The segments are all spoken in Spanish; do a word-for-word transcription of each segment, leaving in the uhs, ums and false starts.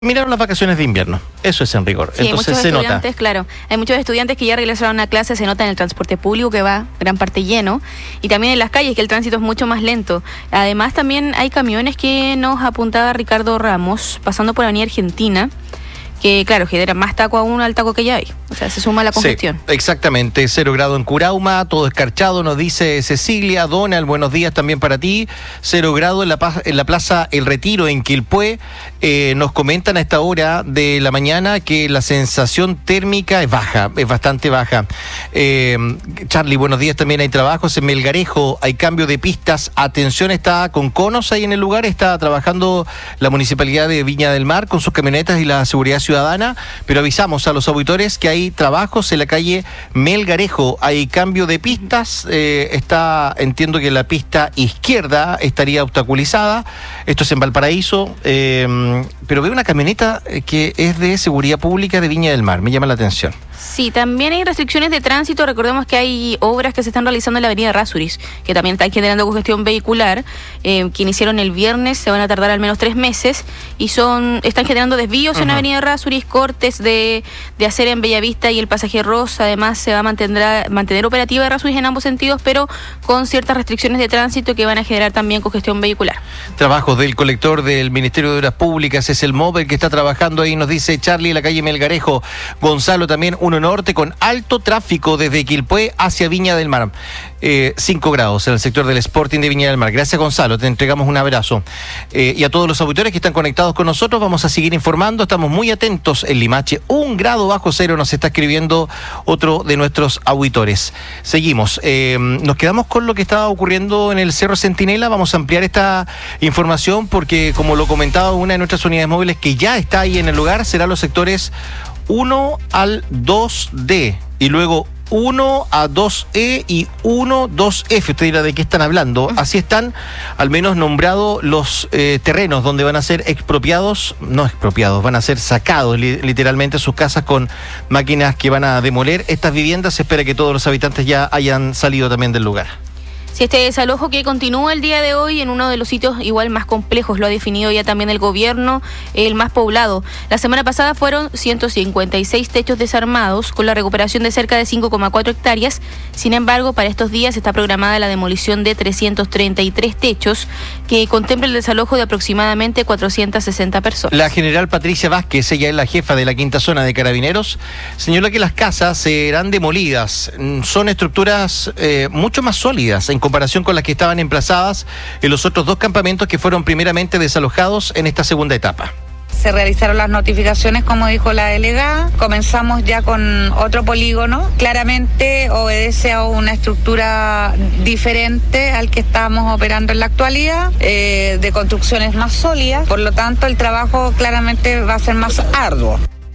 Miraron las vacaciones de invierno, eso es en rigor. Sí, entonces muchos se estudiantes, nota. Claro, hay muchos estudiantes que ya regresaron a clase, se nota en el transporte público que va gran parte lleno, y también en las calles que el tránsito es mucho más lento. Además también hay camiones que nos apuntaba Ricardo Ramos, pasando por la Avenida Argentina, que claro, genera más taco aún al taco que ya hay. O sea, se suma la congestión. Sí, exactamente, cero grado en Curauma, todo escarchado, nos dice Cecilia. Donald, buenos días también para ti. Cero grado en la, en la plaza El Retiro, en Quilpué. Eh, nos comentan a esta hora de la mañana que la sensación térmica es baja, es bastante baja. Eh, Charlie, buenos días, también hay trabajos en Melgarejo, hay cambio de pistas. Atención, está con conos ahí en el lugar, está trabajando la Municipalidad de Viña del Mar con sus camionetas y la Seguridad Ciudadana, pero avisamos a los auditores que hay trabajos en la calle Melgarejo, hay cambio de pistas, eh, está, entiendo que la pista izquierda estaría obstaculizada, esto es en Valparaíso, eh, pero veo una camioneta que es de Seguridad Pública de Viña del Mar, me llama la atención. Sí, también hay restricciones de tránsito. Recordemos que hay obras que se están realizando en la avenida Errázuriz, que también están generando congestión vehicular, eh, que iniciaron el viernes, se van a tardar al menos tres meses, y son están generando desvíos uh-huh. en la avenida Errázuriz, cortes de, de acera en Bellavista y el pasaje Rosa. Además, se va a mantener, mantener operativa Errázuriz en ambos sentidos, pero con ciertas restricciones de tránsito que van a generar también congestión vehicular. Trabajos del colector del Ministerio de Obras Públicas, es el móvil que está trabajando ahí, nos dice Charlie, la calle Melgarejo. Gonzalo, también uno norte con alto tráfico desde Quilpué hacia Viña del Mar. Eh, cinco grados en el sector del Sporting de Viña del Mar. Gracias, Gonzalo, te entregamos un abrazo. Eh, y a todos los auditores que están conectados con nosotros, vamos a seguir informando, estamos muy atentos en Limache. Un grado bajo cero nos está escribiendo otro de nuestros auditores. Seguimos, eh, nos quedamos con lo que estaba ocurriendo en el Cerro Centinela. Vamos a ampliar esta información porque, como lo comentaba una de nuestras unidades móviles que ya está ahí en el lugar, serán los sectores uno al dos D y luego uno a dos E y uno, dos F. Usted dirá de qué están hablando. Así están al menos nombrados los eh, terrenos donde van a ser expropiados, no expropiados, van a ser sacados li- literalmente sus casas con máquinas que van a demoler estas viviendas. Se espera que todos los habitantes ya hayan salido también del lugar. Si este desalojo que continúa el día de hoy en uno de los sitios igual más complejos, lo ha definido ya también el gobierno, el más poblado. La semana pasada fueron ciento cincuenta y seis techos desarmados con la recuperación de cerca de cinco coma cuatro hectáreas. Sin embargo, para estos días está programada la demolición de trescientos treinta y tres techos que contempla el desalojo de aproximadamente cuatrocientas sesenta personas. La general Patricia Vázquez, ella es la jefa de la quinta zona de Carabineros, señaló que las casas serán demolidas. Son estructuras eh, mucho más sólidas en comparación con las que estaban emplazadas en los otros dos campamentos que fueron primeramente desalojados en esta segunda etapa. Se realizaron las notificaciones, como dijo la delegada. Comenzamos ya con otro polígono. Claramente obedece a una estructura diferente al que estamos operando en la actualidad, eh, de construcciones más sólidas. Por lo tanto, el trabajo claramente va a ser más arduo.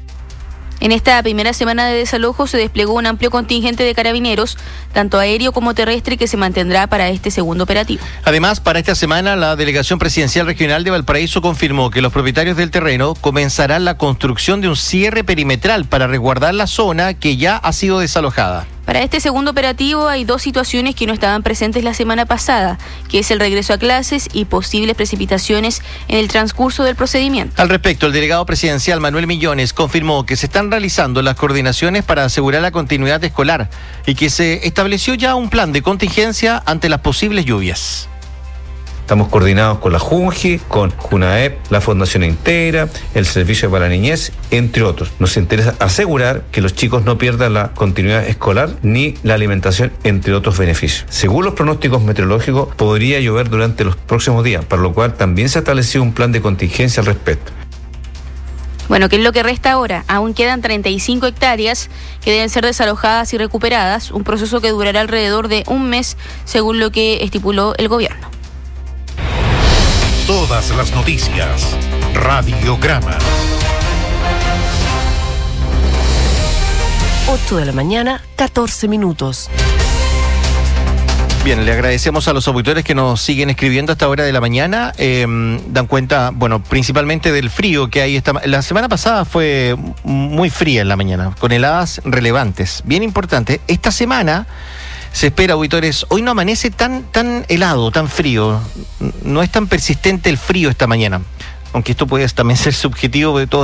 En esta primera semana de desalojo se desplegó un amplio contingente de carabineros, tanto aéreo como terrestre, que se mantendrá para este segundo operativo. Además, para esta semana, la Delegación Presidencial Regional de Valparaíso confirmó que los propietarios del terreno comenzarán la construcción de un cierre perimetral para resguardar la zona que ya ha sido desalojada. Para este segundo operativo hay dos situaciones que no estaban presentes la semana pasada, que es el regreso a clases y posibles precipitaciones en el transcurso del procedimiento. Al respecto, el delegado presidencial Manuel Millones confirmó que se están realizando las coordinaciones para asegurar la continuidad escolar y que se estableció ya un plan de contingencia ante las posibles lluvias. Estamos coordinados con la JUNGI, con JUNAEP, la Fundación Integra, el Servicio para la Niñez, entre otros. Nos interesa asegurar que los chicos no pierdan la continuidad escolar ni la alimentación, entre otros beneficios. Según los pronósticos meteorológicos, podría llover durante los próximos días, para lo cual también se ha establecido un plan de contingencia al respecto. Bueno, ¿qué es lo que resta ahora? Aún quedan treinta y cinco hectáreas que deben ser desalojadas y recuperadas, un proceso que durará alrededor de un mes, según lo que estipuló el gobierno. Todas las noticias. Radiograma. ocho de la mañana, catorce minutos. Bien, le agradecemos a los auditores que nos siguen escribiendo a esta hora de la mañana. Eh, dan cuenta, bueno, principalmente del frío que hay. Esta, la semana pasada fue muy fría en la mañana, con heladas relevantes. Bien importante. Esta semana se espera, auditores, hoy no amanece tan, tan helado, tan frío. No es tan persistente el frío esta mañana. aunque esto puede también ser subjetivo, de todo